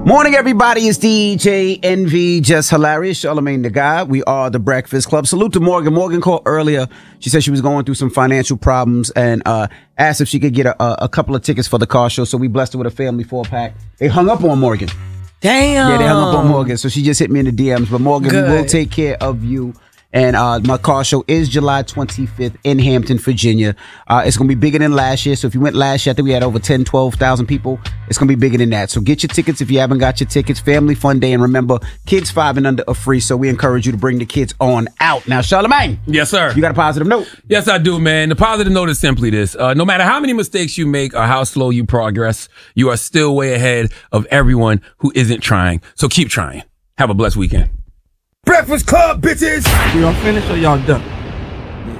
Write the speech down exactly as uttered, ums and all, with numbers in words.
Morning, everybody. It's D J Envy, just hilarious. Charlamagne the Guy. We are the Breakfast Club. Salute to Morgan. Morgan called earlier. She said she was going through some financial problems and uh, asked if she could get a, a couple of tickets for the car show. So we blessed her with a family four pack. They hung up on Morgan. Damn. Yeah, they hung up on Morgan. So she just hit me in the D Ms. But Morgan, Good. we will take care of you. And uh, my car show is July twenty-fifth in Hampton, Virginia. Uh, it's going to be bigger than last year. So if you went last year, I think we had over ten, twelve thousand people. It's going to be bigger than that. So get your tickets if you haven't got your tickets. Family Fun Day. And remember, kids five and under are free. So we encourage you to bring the kids on out. Now, Charlamagne. Yes, sir. You got a positive note? Yes, I do, man. The positive note is simply this. Uh, no matter how many mistakes you make or how slow you progress, you are still way ahead of everyone who isn't trying. So keep trying. Have a blessed weekend. Breakfast Club, bitches! Y'all finished or y'all done?